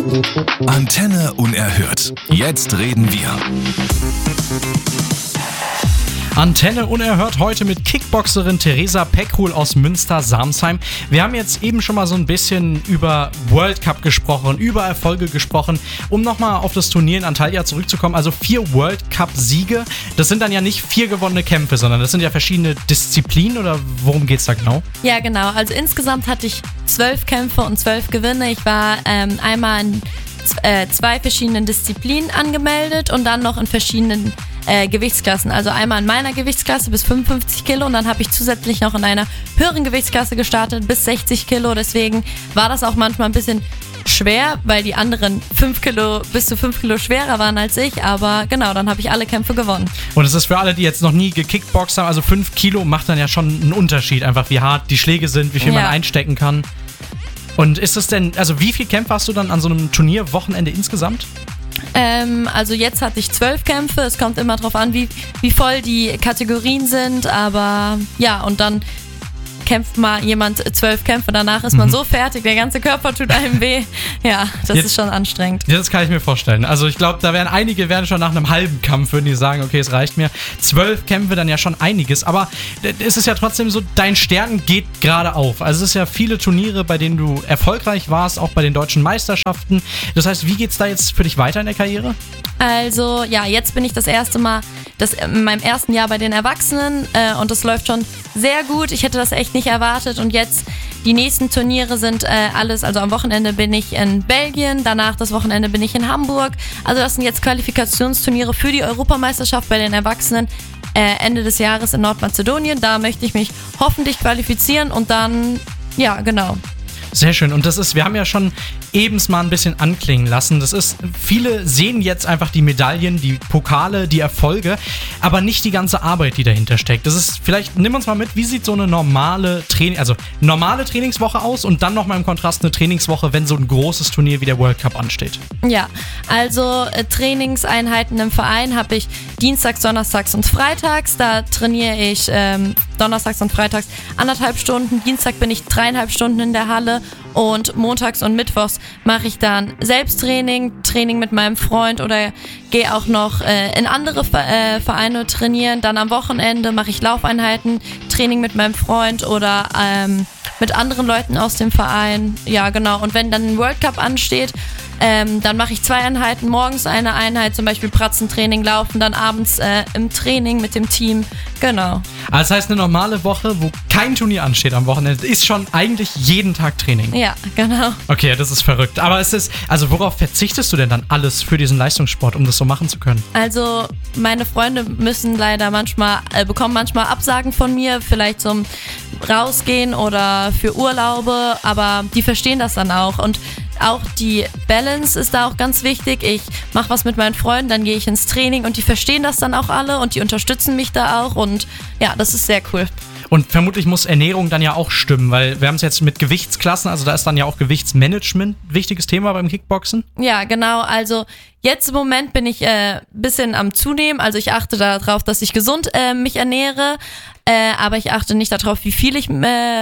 Antenne unerhört. Jetzt reden wir. Antenne unerhört heute mit Kickboxerin Theresa Peckrul aus Münster-Samsheim. Wir haben jetzt eben schon mal so ein bisschen über World Cup gesprochen, über Erfolge gesprochen. Um nochmal auf das Turnier in Antalya zurückzukommen, also 4 World Cup-Siege. Das sind dann ja nicht 4 gewonnene Kämpfe, sondern das sind ja verschiedene Disziplinen, oder worum geht's da genau? Ja, genau. Also insgesamt hatte ich 12 Kämpfe und 12 Gewinne. Ich war einmal in 2 verschiedenen Disziplinen angemeldet und dann noch in verschiedenen Gewichtsklassen. Also einmal in meiner Gewichtsklasse bis 55 Kilo und dann habe ich zusätzlich noch in einer höheren Gewichtsklasse gestartet bis 60 Kilo. Deswegen war das auch manchmal ein bisschen schwer, weil die anderen 5 Kilo bis zu 5 Kilo schwerer waren als ich. Aber genau, dann habe ich alle Kämpfe gewonnen. Und es ist für alle, die jetzt noch nie gekickboxt haben, also 5 Kilo macht dann ja schon einen Unterschied. Einfach wie hart die Schläge sind, wie viel man einstecken kann. Und ist es denn, also wie viele Kämpfe hast du dann an so einem Turnierwochenende insgesamt? Also jetzt hatte ich 12 Kämpfe. Es kommt immer drauf an, wie voll die Kategorien sind. Aber ja, und dann kämpft mal jemand 12 Kämpfe, danach ist man so fertig, der ganze Körper tut einem weh. Ja, das ist schon anstrengend. Ja, das kann ich mir vorstellen. Also ich glaube, da werden einige schon nach einem halben Kampf, würden die sagen, okay, es reicht mir. 12 Kämpfe, dann ja schon einiges. Aber es ist ja trotzdem so, dein Stern geht gerade auf. Also es ist ja viele Turniere, bei denen du erfolgreich warst, auch bei den deutschen Meisterschaften. Das heißt, wie geht's da jetzt für dich weiter in der Karriere? Also ja, jetzt bin ich das erste Mal in meinem ersten Jahr bei den Erwachsenen und das läuft schon sehr gut. Ich hätte das echt nicht erwartet und jetzt die nächsten Turniere sind alles, also am Wochenende bin ich in Belgien, danach das Wochenende bin ich in Hamburg. Also das sind jetzt Qualifikationsturniere für die Europameisterschaft bei den Erwachsenen Ende des Jahres in Nordmazedonien. Da möchte ich mich hoffentlich qualifizieren und dann, ja, genau. Sehr schön. Und das ist, wir haben ja schon eben mal ein bisschen anklingen lassen. Das ist, viele sehen jetzt einfach die Medaillen, die Pokale, die Erfolge, aber nicht die ganze Arbeit, die dahinter steckt. Das ist, vielleicht, nimm uns mal mit, wie sieht so eine normale Trainingswoche aus und dann nochmal im Kontrast eine Trainingswoche, wenn so ein großes Turnier wie der World Cup ansteht? Ja, also Trainingseinheiten im Verein habe ich dienstags, donnerstags und freitags. Da trainiere ich donnerstags und freitags 1,5 Stunden. Dienstag bin ich 3,5 Stunden in der Halle. Und montags und mittwochs mache ich dann Selbsttraining, Training mit meinem Freund oder gehe auch noch in andere Vereine trainieren. Dann am Wochenende mache ich Laufeinheiten, Training mit meinem Freund oder mit anderen Leuten aus dem Verein. Ja, genau. Und wenn dann ein World Cup ansteht, dann mache ich 2 Einheiten, morgens eine Einheit, zum Beispiel Pratzentraining, Laufen, dann abends im Training mit dem Team. Genau. Also das heißt, eine normale Woche, wo kein Turnier ansteht am Wochenende, ist schon eigentlich jeden Tag Training. Ja, genau. Okay, das ist verrückt. Aber also worauf verzichtest du denn dann alles für diesen Leistungssport, um das so machen zu können? Also meine Freunde müssen leider bekommen manchmal Absagen von mir, vielleicht zum Rausgehen oder für Urlaube, aber die verstehen das dann auch. Und auch die Balance ist da auch ganz wichtig. Ich mache was mit meinen Freunden, dann gehe ich ins Training und die verstehen das dann auch alle und die unterstützen mich da auch und ja, das ist sehr cool. Und vermutlich muss Ernährung dann ja auch stimmen, weil wir haben es jetzt mit Gewichtsklassen, also da ist dann ja auch Gewichtsmanagement ein wichtiges Thema beim Kickboxen. Ja, genau, also jetzt im Moment bin ich bisschen am Zunehmen, also ich achte darauf, dass ich gesund mich ernähre, aber ich achte nicht darauf, wie viel ich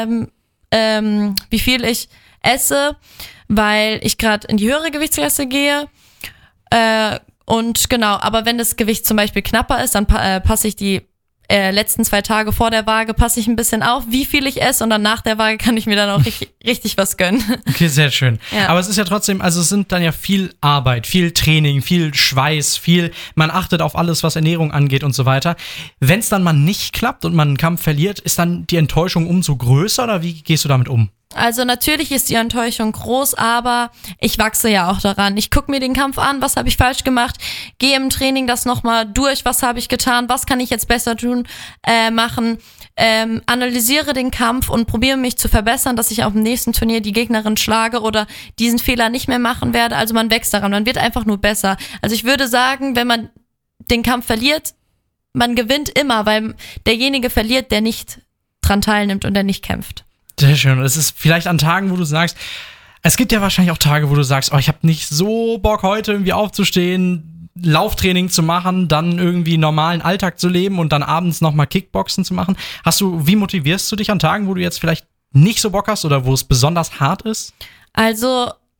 esse, weil ich gerade in die höhere Gewichtsklasse gehe. Und genau, aber wenn das Gewicht zum Beispiel knapper ist, dann passe ich die letzten 2 Tage vor der Waage passe ich ein bisschen auf, wie viel ich esse und dann nach der Waage kann ich mir dann auch richtig was gönnen. Okay, sehr schön. Ja. Aber es ist ja trotzdem, also es sind dann ja viel Arbeit, viel Training, viel Schweiß, man achtet auf alles, was Ernährung angeht und so weiter. Wenn es dann mal nicht klappt und man einen Kampf verliert, ist dann die Enttäuschung umso größer oder wie gehst du damit um? Also natürlich ist die Enttäuschung groß, aber ich wachse ja auch daran. Ich gucke mir den Kampf an, was habe ich falsch gemacht, gehe im Training das nochmal durch, was habe ich getan, was kann ich jetzt besser machen, analysiere den Kampf und probiere mich zu verbessern, dass ich auf dem nächsten Turnier die Gegnerin schlage oder diesen Fehler nicht mehr machen werde. Also man wächst daran, man wird einfach nur besser. Also ich würde sagen, wenn man den Kampf verliert, man gewinnt immer, weil derjenige verliert, der nicht dran teilnimmt und der nicht kämpft. Sehr schön. Und es ist vielleicht an Tagen, wo du sagst, es gibt ja wahrscheinlich auch Tage, wo du sagst, oh, ich habe nicht so Bock heute irgendwie aufzustehen, Lauftraining zu machen, dann irgendwie normalen Alltag zu leben und dann abends nochmal Kickboxen zu machen. Wie motivierst du dich an Tagen, wo du jetzt vielleicht nicht so Bock hast oder wo es besonders hart ist? Also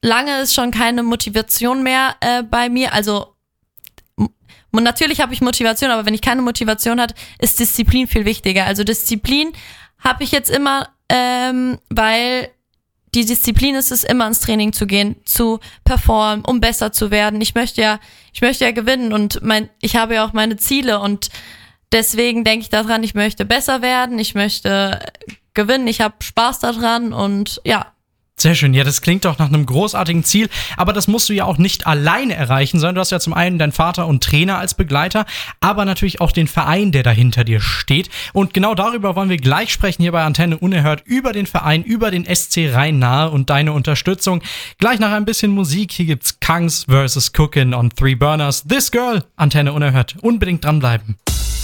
lange ist schon keine Motivation mehr bei mir. Also natürlich habe ich Motivation, aber wenn ich keine Motivation habe, ist Disziplin viel wichtiger. Also Disziplin habe ich jetzt immer, weil die Disziplin ist es, immer ins Training zu gehen, zu performen, um besser zu werden. Ich möchte ja gewinnen und ich habe ja auch meine Ziele und deswegen denke ich daran, ich möchte besser werden, ich möchte gewinnen, ich habe Spaß daran und ja. Sehr schön, ja, das klingt doch nach einem großartigen Ziel, aber das musst du ja auch nicht alleine erreichen, sondern du hast ja zum einen deinen Vater und Trainer als Begleiter, aber natürlich auch den Verein, der da hinter dir steht. Und genau darüber wollen wir gleich sprechen hier bei Antenne Unerhört, über den Verein, über den SC Rhein-Nahe und deine Unterstützung. Gleich nach ein bisschen Musik, hier gibt's Kangs vs. Cookin on 3 Burners, This Girl, Antenne Unerhört, unbedingt dranbleiben.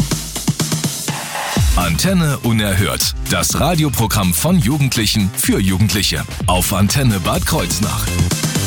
Antenne Unerhört. Das Radioprogramm von Jugendlichen für Jugendliche. Auf Antenne Bad Kreuznach.